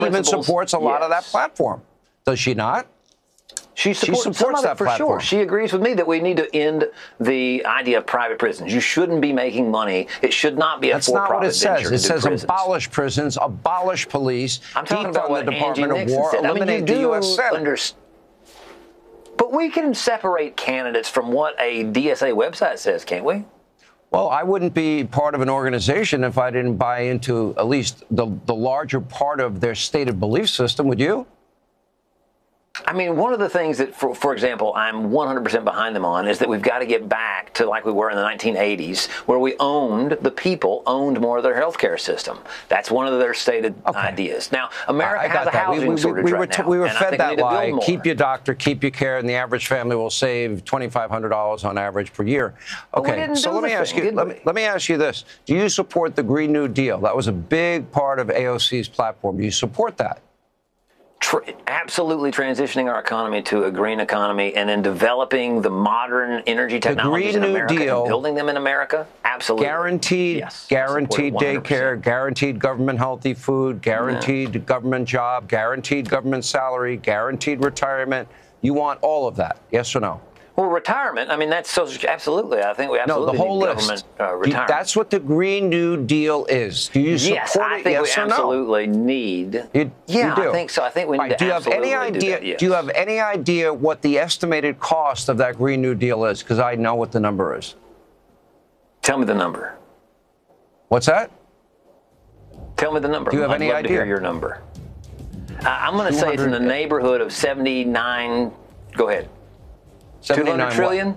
even supports a lot of that platform. Does she not? She supports some of that it for platform. sure. She agrees with me that we need to end the idea of private prisons. You shouldn't be making money. It should not be a for-profit venture. That's not what it says. It says abolish prisons, abolish police, I'm talking about what the Department Angie of War, said. eliminate the U.S. Senate. But we can separate candidates from what a DSA website says, can't we? Well, I wouldn't be part of an organization if I didn't buy into at least the larger part of their stated belief system. Would you? I mean, one of the things that, for example, I'm 100% behind them on is that we've got to get back to like we were in the 1980s, where the people owned more of their healthcare system. That's one of their stated ideas. Now, America has a housing shortage right now. We were fed that lie. Keep your doctor, keep your care, and the average family will save $2,500 on average per year. Okay, so let me ask you this. Do you support the Green New Deal? That was a big part of AOC's platform. Do you support that? Absolutely transitioning our economy to a green economy and then developing the modern energy technologies in America and building them in America. Absolutely. Guaranteed daycare, guaranteed government healthy food, guaranteed government job, guaranteed government salary, guaranteed retirement. You want all of that, yes or no? Well, retirement, I mean, that's absolutely. I think we absolutely need government retirement. That's what the Green New Deal is. Do you support it? Yes, I think we absolutely need. You do? I think so. I think we need to absolutely do that, yes. Do you have any idea what the estimated cost of that Green New Deal is? Because I know what the number is. Tell me the number. What's that? Tell me the number. Do you have any idea? I'd love to hear your number. I'm going to say it's in the neighborhood of 79. Go ahead. 200 trillion?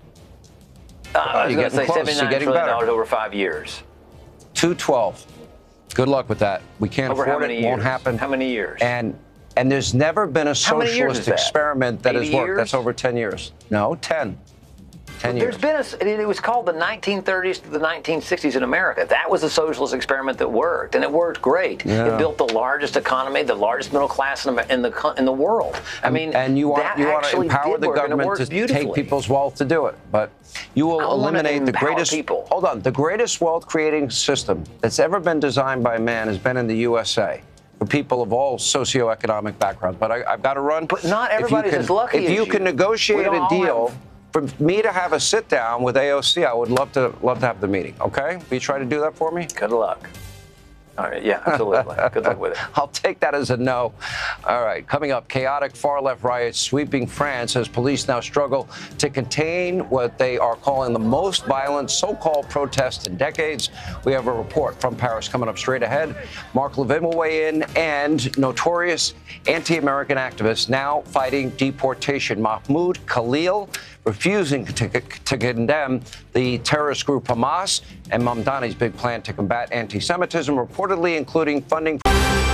I was going to say $79 trillion over 5 years. 212. Good luck with that. We can't afford it. It won't happen. How many years? And there's never been a socialist experiment that has worked. That's over 10 years. No, 10. 10 years. It was called the 1930s to the 1960s in America. That was a socialist experiment that worked, and it worked great. Yeah. It built the largest economy, the largest middle class in the world. I mean, and you want to empower the government to take people's wealth to do it, but you will eliminate the greatest. Hold on, the greatest wealth-creating system that's ever been designed by man has been in the USA. For people of all socioeconomic backgrounds. But I've got to run. But not everybody's as lucky as you. If you can negotiate a deal. For me to have a sit down with AOC, I would love to have the meeting. Okay? Will you try to do that for me? Good luck. All right. Yeah, absolutely. Good luck with it. I'll take that as a no. All right. Coming up, chaotic far-left riots sweeping France as police now struggle to contain what they are calling the most violent so-called protest in decades. We have a report from Paris coming up straight ahead. Mark Levin will weigh in, and notorious anti-American activists now fighting deportation. Mahmoud Khalil refusing to condemn the terrorist group Hamas, and Mamdani's big plan to combat anti-Semitism, reportedly including funding